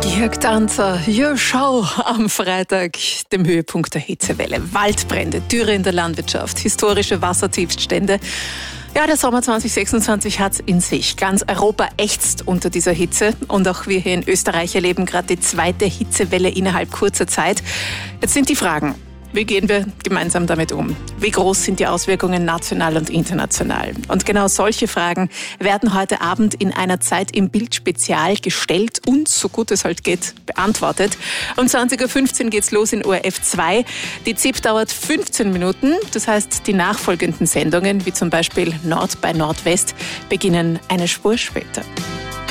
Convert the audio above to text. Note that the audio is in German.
Jörg Danzer, ja schau, am Freitag, dem Höhepunkt der Hitzewelle. Waldbrände, Dürre in der Landwirtschaft, historische Wassertiefststände. Ja, der Sommer 2026 hat's in sich. Ganz Europa ächzt unter dieser Hitze. Und auch wir hier in Österreich erleben gerade die zweite Hitzewelle innerhalb kurzer Zeit. Jetzt sind die Fragen: Wie gehen wir gemeinsam damit um? Wie groß sind die Auswirkungen national und international? Und genau solche Fragen werden heute Abend in einer Zeit im Bild Spezial gestellt und, so gut es halt geht, beantwortet. Um 20.15 Uhr geht's los in ORF 2. Die ZIP dauert 15 Minuten. Das heißt, die nachfolgenden Sendungen, wie zum Beispiel Nord bei Nordwest, beginnen eine Spur später.